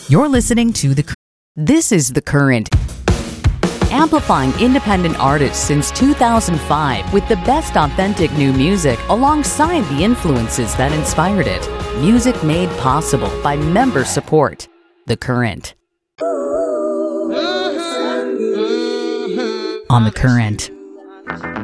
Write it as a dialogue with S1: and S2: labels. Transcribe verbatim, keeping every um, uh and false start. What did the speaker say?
S1: You're listening to The Current. This is The Current, amplifying independent artists since two thousand five with the best authentic new music alongside the influences that inspired it. Music made possible by member support. The Current. On The Current.